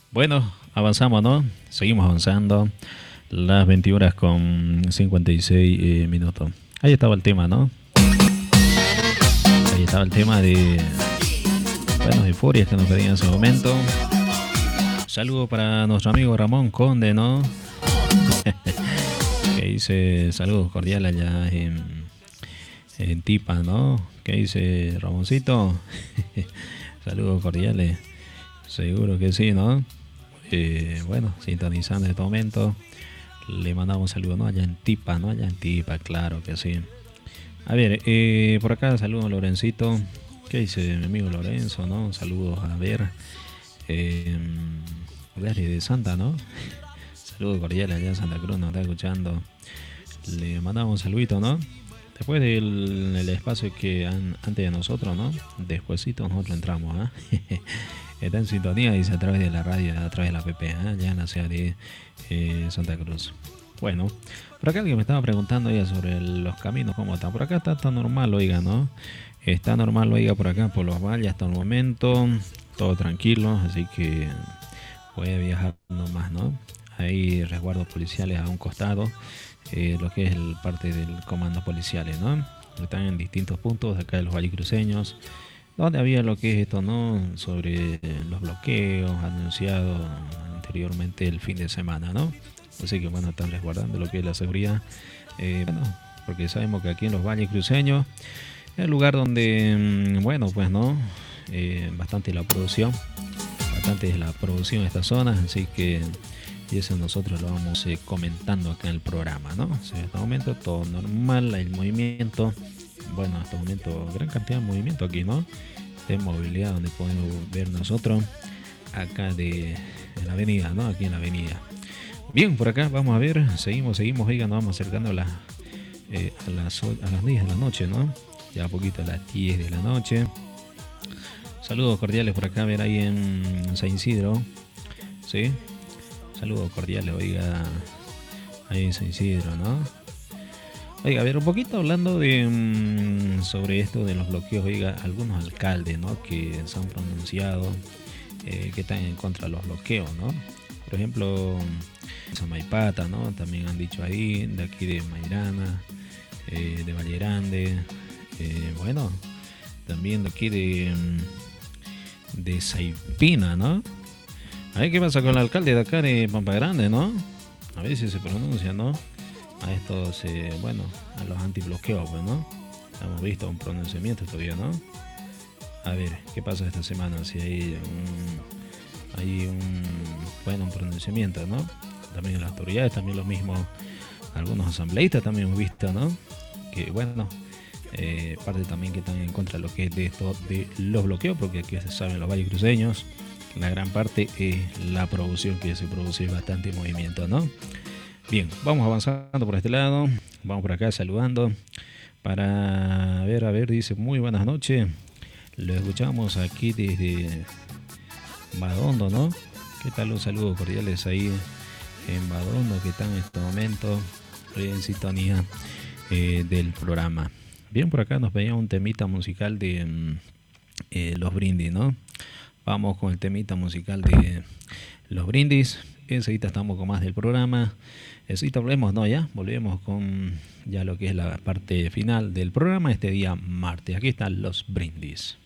Bueno, avanzamos, ¿no? Seguimos avanzando. Las 20 horas con 56 minutos. Ahí estaba el tema, ¿no? Ahí estaba el tema de, bueno, de Furias que nos pedían en ese momento. Saludo para nuestro amigo Ramón Conde, ¿no? Que dice saludos cordiales allá en Tipa, ¿no? Que dice Ramoncito. Saludos cordiales. Seguro que sí, ¿no? Bueno, sintonizando en este momento. Le mandamos un saludo, ¿no? Allá en Tipa, ¿no? Allá en Tipa, claro que sí. A ver, por acá saludo a Lorencito. ¿Qué dice mi amigo Lorenzo, no? Saludos a ver. Eh, de Santa, ¿no? Saludos cordiales allá en Santa Cruz, nos está escuchando. Le mandamos un saludito, ¿no? Después del el espacio que antes de nosotros, ¿no? Despuésito nosotros entramos, ¿ah? Está en sintonía, dice a través de la radio, a través de la PP, ya en la ciudad de Santa Cruz. Bueno, por acá alguien me estaba preguntando ya sobre los caminos, cómo están. Por acá está normal, oiga, ¿no? Está normal, oiga, por acá, por los valles hasta el momento. Todo tranquilo, así que puede viajar nomás, ¿no? Hay resguardos policiales a un costado, lo que es el parte del comando policiales, ¿no? Están en distintos puntos de acá de los valles cruceños, donde había lo que es esto, ¿no? Sobre los bloqueos anunciados anteriormente el fin de semana, ¿no? Así que bueno, están resguardando lo que es la seguridad, bueno, porque sabemos que aquí en los valles cruceños es el lugar donde, bueno, pues no, bastante bastante es la producción en estas zonas, así que y eso nosotros lo vamos comentando acá en el programa, ¿no? O sea, en este momento todo normal, el movimiento, bueno, en este momento gran cantidad de movimiento aquí, ¿no? De movilidad donde podemos ver nosotros acá en la avenida, ¿no? Aquí en la avenida. Bien, por acá vamos a ver, seguimos, oiga, nos vamos acercando a las 10 de la noche, ¿no? Ya a poquito a las 10 de la noche. Saludos cordiales por acá, a ver ahí en San Isidro, ¿sí? Saludos cordiales, oiga, ahí en San Isidro, ¿no? Oiga, a ver, un poquito hablando de sobre esto de los bloqueos, oiga, algunos alcaldes, ¿no? Que se han pronunciado, que están en contra de los bloqueos, ¿no? Por ejemplo, Samaipata, ¿no? También han dicho ahí, de aquí de Mairana, de Valle Grande, bueno, también de aquí de Saipina, ¿no? A ver qué pasa con el alcalde de acá de Pampa Grande, ¿no? A ver si se pronuncia, ¿no? A estos, bueno, a los antibloqueos, pues, ¿no? Hemos visto un pronunciamiento todavía, ¿no? A ver, ¿qué pasa esta semana? Si hay un, bueno, un pronunciamiento, ¿no? También las autoridades, también lo mismo, algunos asambleístas también hemos visto, ¿no? Que, bueno, parte también que están en contra de lo que es de esto, de los bloqueos, porque aquí se saben los valles cruceños, la gran parte es la producción que se produce bastante movimiento, ¿no? Bien, vamos avanzando por este lado, vamos por acá saludando para a ver, dice muy buenas noches, lo escuchamos aquí desde Badondo, ¿no? ¿Qué tal? Un saludo cordiales ahí en Badondo que están en este momento en sintonía del programa. Bien, por acá nos veía un temita musical de Los Brindis, ¿no? Vamos con el temita musical de Los Brindis. Enseguida estamos con más del programa. Enseguida volvemos, ¿no? Ya volvemos con ya lo que es la parte final del programa este día martes. Aquí están Los Brindis.